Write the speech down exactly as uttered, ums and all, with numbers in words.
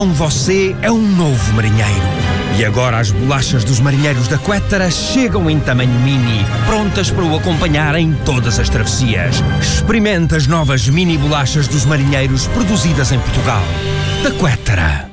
Você é um novo marinheiro. E agora as bolachas dos marinheiros da Quettara chegam em tamanho mini, prontas para o acompanhar em todas as travessias. Experimente as novas mini bolachas dos marinheiros produzidas em Portugal. Da Quettara.